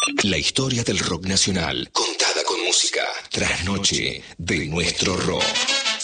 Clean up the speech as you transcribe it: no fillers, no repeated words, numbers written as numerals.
La historia del rock nacional, contada con música. Trasnoche de nuestro rock.